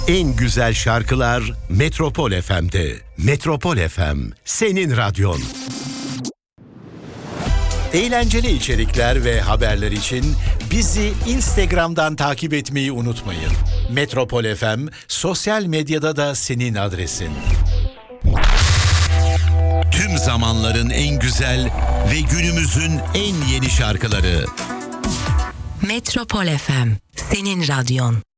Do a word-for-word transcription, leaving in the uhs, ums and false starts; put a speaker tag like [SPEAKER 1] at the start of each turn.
[SPEAKER 1] En güzel şarkılar Metropol F M'de. Metropol F M, senin radyon. Eğlenceli içerikler ve haberler için bizi Instagram'dan takip etmeyi unutmayın. Metropol F M, sosyal medyada da senin adresin. Tüm zamanların en güzel ve günümüzün en yeni şarkıları.
[SPEAKER 2] Metropol F M, senin radyon.